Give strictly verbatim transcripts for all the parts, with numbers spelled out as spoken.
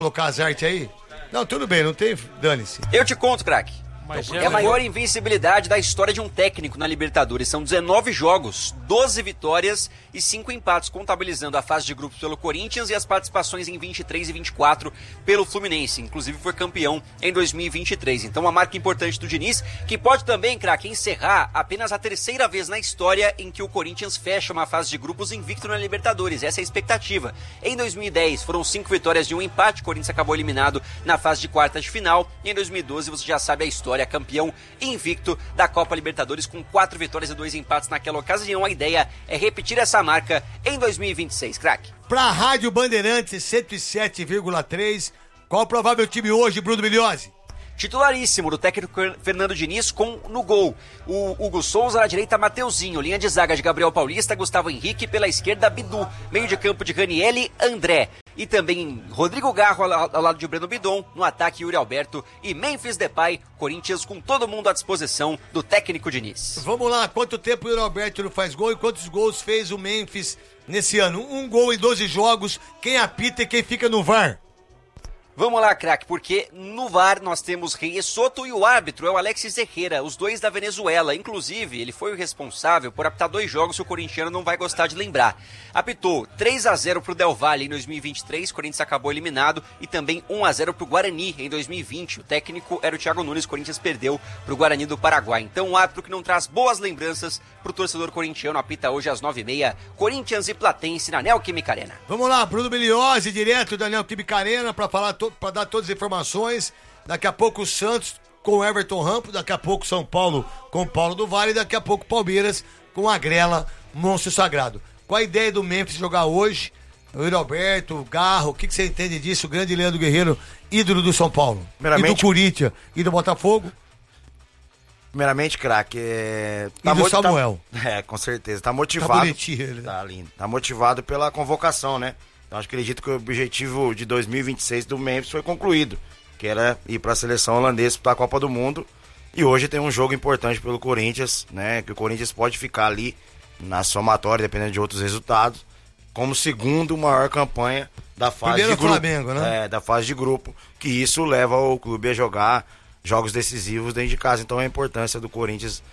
colocar as artes aí? Não, tudo bem, não tem, dane-se. Eu te conto, craque. Mas É a maior invencibilidade da história de um técnico na Libertadores. São dezenove jogos, doze vitórias e cinco empates, contabilizando a fase de grupos pelo Corinthians e as participações em vinte e três e vinte e quatro pelo Fluminense. Inclusive foi campeão em dois mil e vinte e três. Então uma marca importante do Diniz, que pode também, craque, encerrar apenas a terceira vez na história em que o Corinthians fecha uma fase de grupos invicto na Libertadores. Essa é a expectativa. Em dois mil e dez foram cinco vitórias e um empate. O Corinthians acabou eliminado na fase de quartas de final. E em dois mil e doze você já sabe a história. Campeão invicto da Copa Libertadores com quatro vitórias e dois empates naquela ocasião. A ideia é repetir essa marca em dois mil e vinte e seis, craque. Pra Rádio Bandeirantes cento e sete vírgula três, qual o provável time hoje, Bruno Migliozzi? Titularíssimo do técnico Fernando Diniz com no gol o Hugo Souza, na direita Mateuzinho, linha de zaga de Gabriel Paulista, Gustavo Henrique, pela esquerda Bidu, meio de campo de Ranielli, André e também Rodrigo Garro ao, ao lado de Breno Bidon, no ataque Yuri Alberto e Memphis Depay. Corinthians com todo mundo à disposição do técnico Diniz. Vamos lá, quanto tempo o Yuri Alberto não faz gol e quantos gols fez o Memphis nesse ano? Um gol em doze jogos, quem apita e quem fica no V A R? Vamos lá, craque, porque no V A R nós temos Reyes Soto e o árbitro é o Alexis Herrera, os dois da Venezuela. Inclusive, ele foi o responsável por apitar dois jogos que o corintiano não vai gostar de lembrar. Apitou três a zero pro Del Valle em dois mil e vinte e três, o Corinthians acabou eliminado, e também um a zero pro Guarani em dois mil e vinte. O técnico era o Thiago Nunes, o Corinthians perdeu pro Guarani do Paraguai. Então, um árbitro que não traz boas lembranças pro torcedor corintiano, apita hoje às nove e meia, Corinthians e Platense na Neoquímica Arena. Vamos lá, Bruno Migliozzi, direto da Neoquímica Arena, pra falar to- para dar todas as informações. Daqui a pouco o Santos com o Everton Rampo, daqui a pouco São Paulo com o Paulo do Vale, daqui a pouco Palmeiras com a Grela, Monstro Sagrado. Qual a ideia do Memphis jogar hoje? O Yuri Alberto, o Garro, o que, que você entende disso? O grande Leandro Guerreiro, ídolo do São Paulo, Primeiramente, e do Corinthians, e do Botafogo. Primeiramente, craque, é... Tá e do Samuel. Tá... É, com certeza, tá motivado. Tá bonitinho ele. Tá lindo. Tá motivado pela convocação, né? Então, acho que acredito que o objetivo de dois mil e vinte e seis do Memphis foi concluído, que era ir para a seleção holandesa para a Copa do Mundo. E hoje tem um jogo importante pelo Corinthians, né? Que o Corinthians pode ficar ali na somatória, dependendo de outros resultados, como segundo maior campanha da fase Primeiro de grupo. Flamengo, né? É, da fase de grupo, que isso leva o clube a jogar jogos decisivos dentro de casa. Então a importância do Corinthians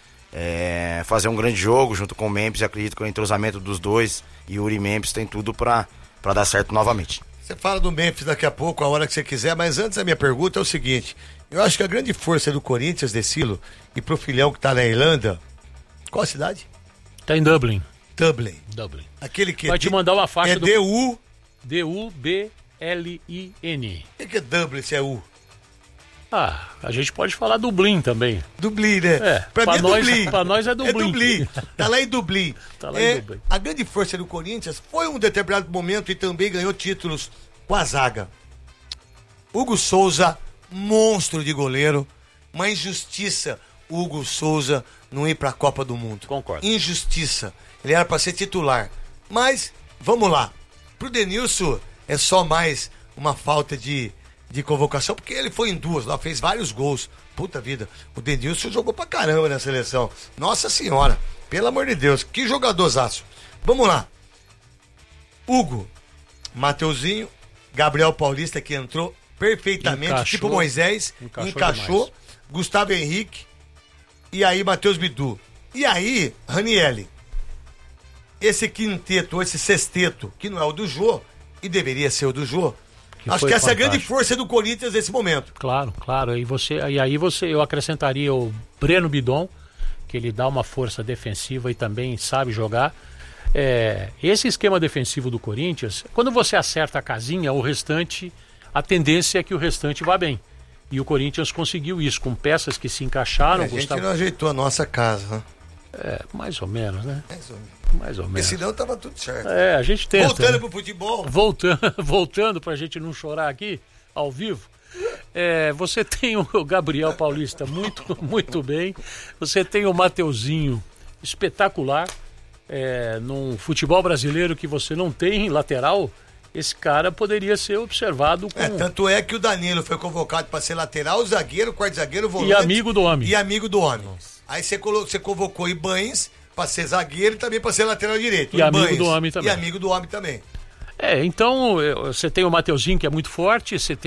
é fazer um grande jogo junto com o Memphis. Acredito que o entrosamento dos dois, Yuri e Memphis, tem tudo para para dar certo novamente. Você fala do Memphis daqui a pouco, a hora que você quiser, mas antes a minha pergunta é o seguinte: eu acho que a grande força do Corinthians, Decilo, e pro filhão que tá na Irlanda, qual a cidade? Tá em Dublin. Dublin. Dublin. Aquele que Vai é te mandar uma faixa é do... D U D U B L I N. O que, que é Dublin se é U? Ah, a gente pode falar Dublin também. Dublin, né? É, pra, pra mim é nós, Dublin. pra nós é Dublin. É Dublin. Tá lá em Dublin. Tá lá é, em Dublin. A grande força do Corinthians foi um determinado momento e também ganhou títulos com a zaga. Hugo Souza, monstro de goleiro. Uma injustiça o Hugo Souza não ir pra Copa do Mundo. Concordo. Injustiça. Ele era pra ser titular. Mas, vamos lá. Pro Denilson é só mais uma falta de... de convocação, porque ele foi em duas, lá fez vários gols. Puta vida, o Denilson jogou pra caramba na seleção. Nossa senhora, pelo amor de Deus, que jogadorzaço. Vamos lá. Hugo, Mateuzinho, Gabriel Paulista, que entrou perfeitamente, Encaixou, tipo Moisés, encaixou encaixou, Gustavo Henrique, e aí Matheus Bidu. E aí, Ranielli. Esse quinteto, esse sexteto, que não é o do Jô, e deveria ser o do Jô, Que acho foi que essa é a fantástico. grande força do Corinthians nesse momento. Claro, claro. E, você, e aí você, eu acrescentaria o Breno Bidon, que ele dá uma força defensiva e também sabe jogar. É, esse esquema defensivo do Corinthians, quando você acerta a casinha, o restante, a tendência é que o restante vá bem. E o Corinthians conseguiu isso, com peças que se encaixaram. É, a gente Gustavo... não ajeitou a nossa casa, né? É, mais ou menos, né? Mais ou menos. Mais ou Porque menos. senão tava tudo certo. É, a gente tenta. Voltando né? pro futebol. Voltando, voltando pra gente não chorar aqui, ao vivo. É, você tem o Gabriel Paulista muito, muito bem. Você tem o Mateuzinho espetacular. É, num futebol brasileiro que você não tem lateral, esse cara poderia ser observado com... É, tanto é que o Danilo foi convocado para ser lateral, zagueiro, quarto zagueiro, volante. E amigo do homem. E amigo do homem. Aí você, colo... você convocou Ibanes para ser zagueiro e também para ser lateral direito. E amigo Ibanes. do homem também. E amigo do homem também. É, então você tem o Mateuzinho que é muito forte, você tem